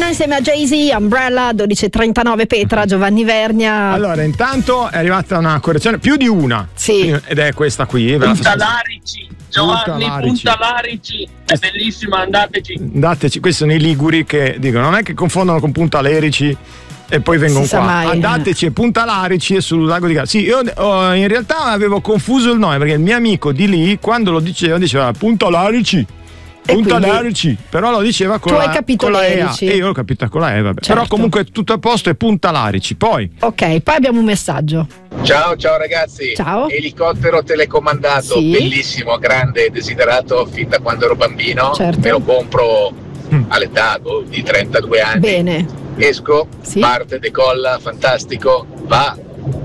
Rihanna insieme a Jay-Z, Umbrella, 12:39 Petra, Giovanni Vernia. Allora, intanto è arrivata una correzione, più di una. Sì. Ed è questa qui. Puntalarici, Giovanni Puntalarici, è bellissima, andateci. Questi sono i liguri che dicono, non è che confondono con Puntalerici e poi vengono qua. Andateci e Puntalarici e sul lago di Garda. Sì, io in realtà avevo confuso il nome, perché il mio amico di lì, quando lo diceva Puntalarici. Puntalarici, però lo diceva con la EA e io l'ho capita con la E, vabbè. Certo. Però comunque tutto a posto, è Puntalarici. Poi abbiamo un messaggio. Ciao ragazzi. Ciao. Elicottero telecomandato, sì. Bellissimo, grande, desiderato fin da quando ero bambino. Certo. Me lo compro all'età di 32 anni. Bene. Esco, sì. Parte, decolla, fantastico, va.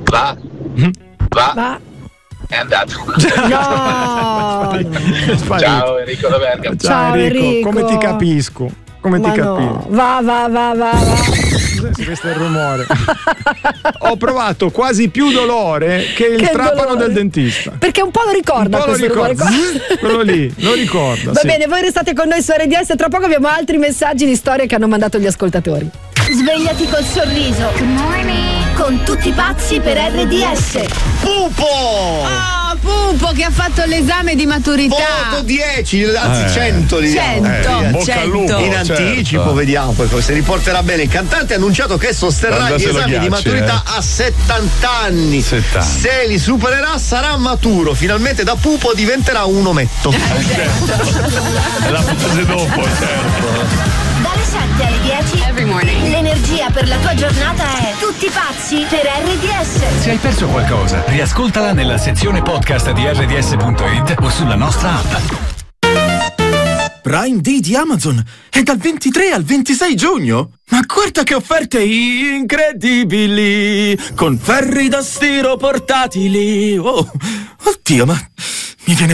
È andato. No. Ciao Enrico da Bergamo. Ciao Enrico. Come ti capisco? No. Va. Questo è il rumore. Ho provato quasi più dolore che il trapano del dentista. Perché un po' lo ricorda questo rumore qua. Quello lì, lo ricorda. Va bene, voi restate con noi su RDS. Tra poco abbiamo altri messaggi di storie che hanno mandato gli ascoltatori. Svegliati col sorriso. Good morning. Con tutti pazzi per RDS. Pupo! Oh, Pupo che ha fatto l'esame di maturità. Voto 10, anzi 100 diciamo. 100. In anticipo, vediamo poi se riporterà bene. Il cantante ha annunciato che sosterrà gli esami di maturità a 70 anni. 70. Se li supererà sarà maturo. Finalmente da pupo diventerà un ometto. È la fase dopo, certo. Dalle 7 alle 10 Every morning. l'energia per la tua giornata è tutti pazzi per RDS. Se hai perso qualcosa, riascoltala nella sezione podcast di rds.it o sulla nostra app. Prime Day di Amazon è dal 23 al 26 giugno. Ma guarda che offerte incredibili! Con ferri da stiro portatili. Oh, oddio, ma mi viene